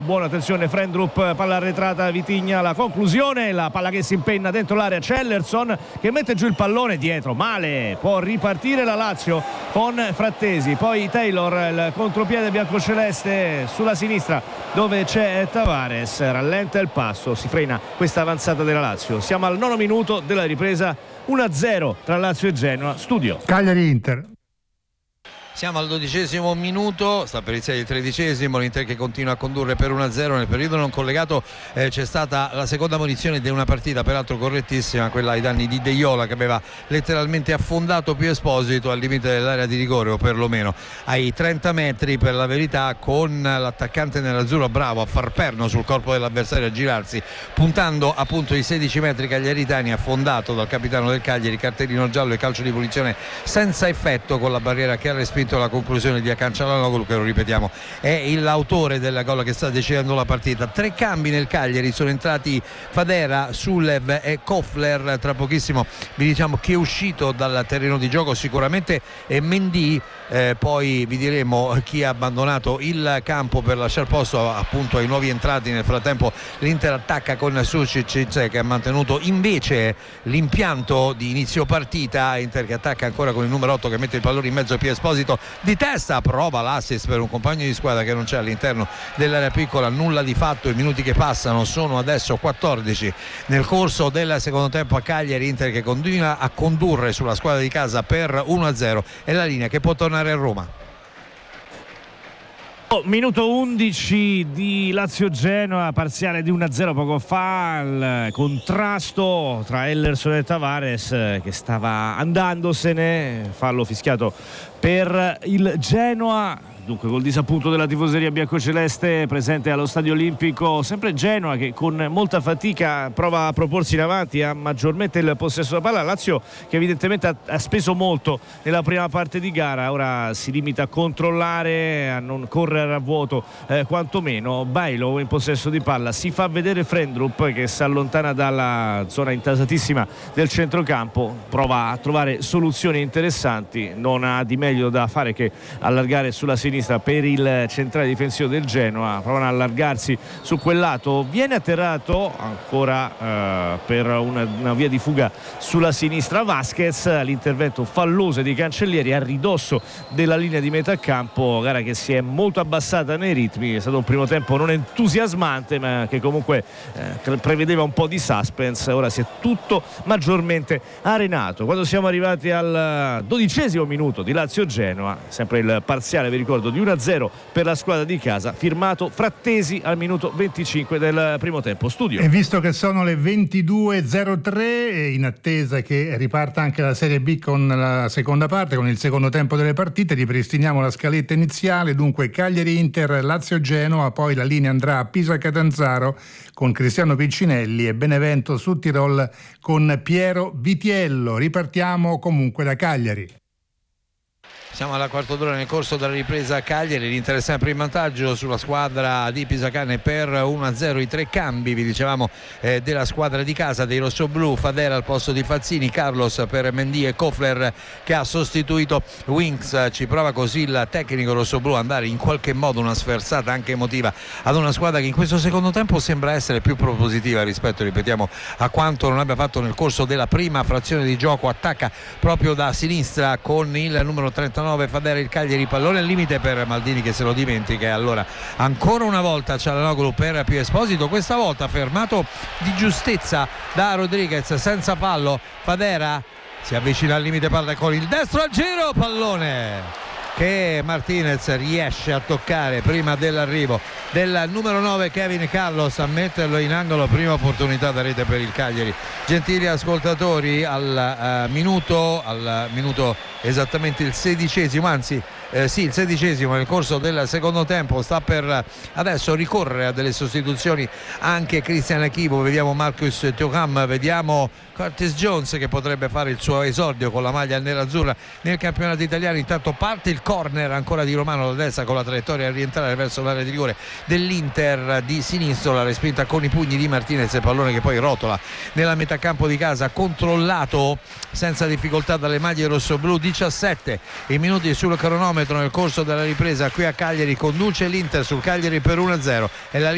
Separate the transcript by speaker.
Speaker 1: Buona attenzione, Frendrup, palla arretrata, Vitigna, la conclusione, la palla che si impenna dentro l'area, Cellerson che mette giù il pallone dietro, male, può ripartire la Lazio con Frattesi, poi Taylor, il contropiede biancoceleste sulla sinistra dove c'è Tavares, rallenta il passo, si frena questa avanzata della Lazio. Siamo al 9 minuto della ripresa, 1-0 tra Lazio e Genoa. Studio
Speaker 2: Cagliari-Inter.
Speaker 3: Siamo al 12° minuto, sta per iniziare il 13°, l'Inter che continua a condurre per 1-0. Nel periodo non collegato c'è stata la seconda munizione di una partita peraltro correttissima, quella ai danni di De Jola, che aveva letteralmente affondato Pio Esposito al limite dell'area di rigore, o perlomeno ai 30 metri per la verità, con l'attaccante nerazzurro bravo a far perno sul corpo dell'avversario, a girarsi puntando appunto i 16 metri cagliaritani, affondato dal capitano del Cagliari, cartellino giallo e calcio di punizione senza effetto, con la barriera che ha respinto la conclusione di Hakan Çalhanoğlu, che lo ripetiamo è l'autore del gol che sta decidendo la partita. 3 cambi nel Cagliari, sono entrati Fadera, Sulev e Kofler. Tra pochissimo vi diciamo chi è uscito dal terreno di gioco, sicuramente è Mendy, poi vi diremo chi ha abbandonato il campo per lasciare posto appunto ai nuovi entrati. Nel frattempo l'Inter attacca con Sušić, che ha mantenuto invece l'impianto di inizio partita. Inter che attacca ancora con il numero 8 che mette il pallone in mezzo a Pio Esposito, di testa prova l'assist per un compagno di squadra che non c'è all'interno dell'area piccola. Nulla di fatto, i minuti che passano sono adesso 14 nel corso del secondo tempo a Cagliari. Inter che continua a condurre sulla squadra di casa per 1-0, è la linea che può tornare a Roma.
Speaker 1: Minuto 11 di Lazio-Genoa, parziale di 1-0 poco fa, il contrasto tra Ellerson e Tavares che stava andandosene, fallo fischiato per il Genoa. Dunque col disappunto della tifoseria biancoceleste presente allo Stadio Olimpico, sempre Genoa che con molta fatica prova a proporsi in avanti, ha maggiormente il possesso della palla. Lazio che evidentemente ha speso molto nella prima parte di gara, ora si limita a controllare, a non correre a vuoto quantomeno. Bailo in possesso di palla, si fa vedere Frendrup che si allontana dalla zona intasatissima del centrocampo, prova a trovare soluzioni interessanti, non ha di meglio da fare che allargare sulla sinistra per il centrale difensivo del Genoa, provano ad allargarsi su quel lato, viene atterrato ancora per una via di fuga sulla sinistra Vasquez, l'intervento falloso di Cancellieri a ridosso della linea di metà campo. Gara che si è molto abbassata nei ritmi, è stato un primo tempo non entusiasmante ma che comunque prevedeva un po' di suspense. Ora si è tutto maggiormente arenato quando siamo arrivati al 12° minuto di Lazio-Genoa, sempre il parziale vi ricordo di 1-0 per la squadra di casa, firmato Frattesi al minuto 25 del primo tempo. Studio.
Speaker 2: E visto che sono le 22:03, in attesa che riparta anche la Serie B con la seconda parte, con il secondo tempo delle partite, ripristiniamo la scaletta iniziale. Dunque Cagliari-Inter, Lazio-Genoa, poi la linea andrà a Pisa-Catanzaro con Cristiano Piccinelli e Benevento-Südtirol con Piero Vitiello. Ripartiamo comunque da Cagliari.
Speaker 3: Siamo alla quarta d'ora nel corso della ripresa a Cagliari, l'Inter è sempre in vantaggio sulla squadra di Pisacane per 1-0. I 3 cambi, vi dicevamo, della squadra di casa dei rossoblù: Fadera al posto di Fazzini, Carlos per Mendy e Kofler che ha sostituito Winks. Ci prova così il tecnico rossoblù a dare in qualche modo una sferzata anche emotiva ad una squadra che in questo secondo tempo sembra essere più propositiva rispetto, ripetiamo, a quanto non abbia fatto nel corso della prima frazione di gioco. Attacca proprio da sinistra con il numero 39 Fadera il Cagliari, pallone al limite per Maldini che se lo dimentica, e allora ancora una volta Çalhanoğlu per Pio Esposito, questa volta fermato di giustezza da Rodriguez, senza fallo. Fadera si avvicina al limite palla con il destro al giro, pallone che Martinez riesce a toccare prima dell'arrivo del numero 9 Kevin Carlos a metterlo in angolo. Prima opportunità da rete per il Cagliari. Gentili ascoltatori, al minuto esattamente il 16°, anzi il 16° nel corso del secondo tempo, sta per adesso ricorrere a delle sostituzioni anche Christian Akivo. Vediamo Marcus Thuram, vediamo Curtis Jones che potrebbe fare il suo esordio con la maglia nerazzurra nel campionato italiano. Intanto parte il corner ancora di Romano da destra con la traiettoria a rientrare verso l'area di rigore dell'Inter di sinistro, la respinta con i pugni di Martinez, il pallone che poi rotola nella metà campo di casa, controllato senza difficoltà dalle maglie rossoblù. 17 i minuti sul cronometro nel corso della ripresa qui a Cagliari, conduce l'Inter sul Cagliari per 1-0 e la